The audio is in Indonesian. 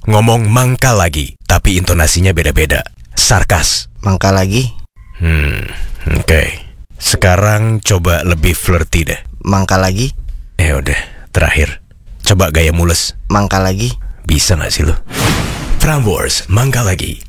ngomong mangkal lagi, tapi intonasinya beda-beda. Sarkas. Mangkal lagi. Oke. Sekarang coba lebih flirty deh. Mangkal lagi. Ya udah, terakhir. Coba gaya mules. Mangkal lagi. Bisa gak sih lo? Prambors, mangkal lagi.